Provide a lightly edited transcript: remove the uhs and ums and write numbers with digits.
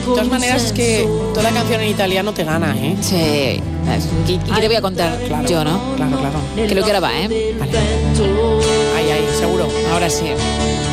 todas maneras, es que toda la canción en italiano te gana, ¿eh? Sí. ¿Y qué te voy a contar? Claro, Yo, ¿no? Claro. Creo que ahora va, ¿eh? Vale. Ahí, seguro. Ahora sí.